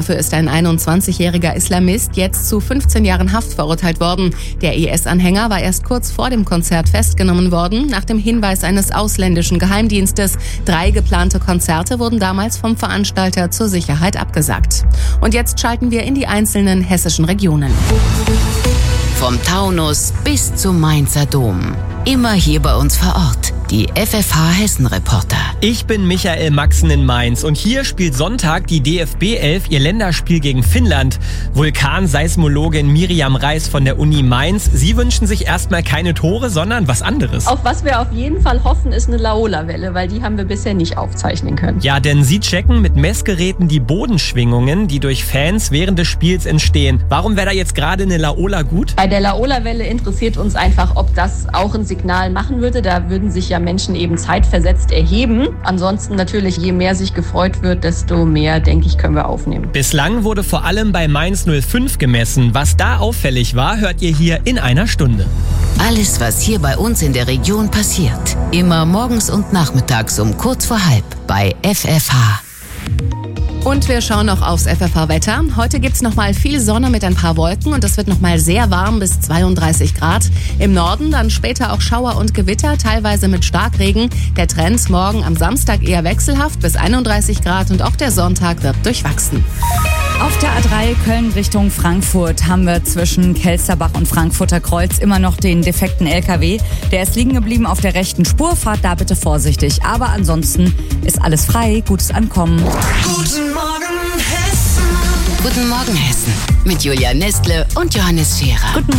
Dafür ist ein 21-jähriger Islamist jetzt zu 15 Jahren Haft verurteilt worden. Der IS-Anhänger war erst kurz vor dem Konzert festgenommen worden, nach dem Hinweis eines ausländischen Geheimdienstes. 3 geplante Konzerte wurden damals vom Veranstalter zur Sicherheit abgesagt. Und jetzt schalten wir in die einzelnen hessischen Regionen. Vom Taunus bis zum Mainzer Dom. Immer hier bei uns vor Ort. Die FFH Hessen-Reporter. Ich bin Michael Maxen in Mainz und hier spielt Sonntag die DFB 11 ihr Länderspiel gegen Finnland. Vulkanseismologin Miriam Reis von der Uni Mainz. Sie wünschen sich erstmal keine Tore, sondern was anderes. Auf was wir auf jeden Fall hoffen, ist eine Laola-Welle, weil die haben wir bisher nicht aufzeichnen können. Ja, denn sie checken mit Messgeräten die Bodenschwingungen, die durch Fans während des Spiels entstehen. Warum wäre da jetzt gerade eine Laola gut? Bei der Laola-Welle interessiert uns einfach, ob das auch ein Signal machen würde. Da würden sich ja Menschen eben zeitversetzt erheben. Ansonsten natürlich, je mehr sich gefreut wird, desto mehr, denke ich, können wir aufnehmen. Bislang wurde vor allem bei Mainz 05 gemessen. Was da auffällig war, hört ihr hier in einer Stunde. Alles, was hier bei uns in der Region passiert. Immer morgens und nachmittags um kurz vor halb bei FFH. Und wir schauen noch aufs FFH-Wetter. Heute gibt's nochmal viel Sonne mit ein paar Wolken und es wird nochmal sehr warm bis 32 Grad. Im Norden dann später auch Schauer und Gewitter, teilweise mit Starkregen. Der Trend morgen am Samstag eher wechselhaft bis 31 Grad und auch der Sonntag wird durchwachsen. Auf der A3 Köln Richtung Frankfurt haben wir zwischen Kelsterbach und Frankfurter Kreuz immer noch den defekten LKW. Der ist liegen geblieben auf der rechten Spur. Fahrt da bitte vorsichtig. Aber ansonsten ist alles frei. Gutes Ankommen. Guten Morgen Hessen. Guten Morgen Hessen mit Julia Nestle und Johannes Scherer. Guten